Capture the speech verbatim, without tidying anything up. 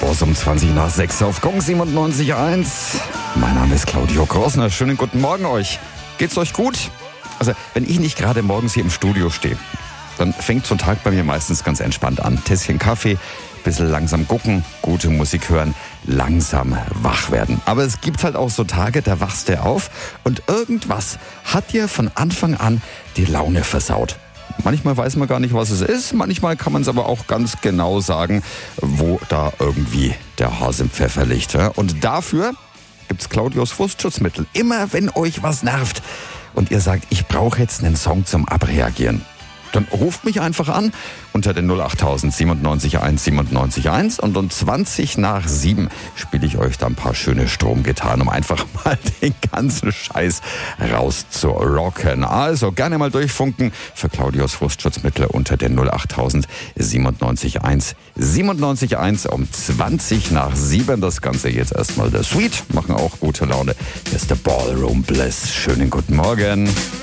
bevor es um zwanzig nach sechs auf Gong siebenundneunzig Komma eins. Mein Name ist Claudio Grosner. Schönen guten Morgen euch. Geht's euch gut? Also, wenn ich nicht gerade morgens hier im Studio stehe, dann fängt so ein Tag bei mir meistens ganz entspannt an. Tässchen Kaffee, bisschen langsam gucken, gute Musik hören, langsam wach werden. Aber es gibt halt auch so Tage, da wachst du auf und irgendwas hat dir von Anfang an die Laune versaut. Manchmal weiß man gar nicht, was es ist. Manchmal kann man es aber auch ganz genau sagen, wo da irgendwie der Hase im Pfeffer liegt. Und dafür gibt's Claudios Frustschutzmittel. Immer wenn euch was nervt und ihr sagt, ich brauche jetzt einen Song zum Abreagieren, dann ruft mich einfach an unter den null acht null null siebenundneunzig Komma eins siebenundneunzig Komma eins und um zwanzig nach sieben spiele ich euch da ein paar schöne Stromgitarren, um einfach mal den ganzen Scheiß rauszurocken. Also gerne mal durchfunken für Claudios Frustschutzmittel unter den null acht null null siebenundneunzig Komma eins siebenundneunzig Komma eins um zwanzig nach sieben. Das Ganze jetzt erstmal der Sweet, machen auch gute Laune. Hier ist der Ballroom Bliss. Schönen guten Morgen.